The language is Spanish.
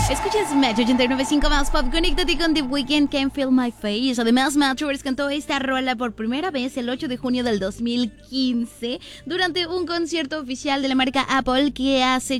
Escuchas Metro 89.5 más pop. Conéctate con The Weeknd, Can't Feel My Face. Además, Matrix cantó esta rola por primera vez el 8 de junio del 2015 durante un concierto oficial de la marca Apple que hace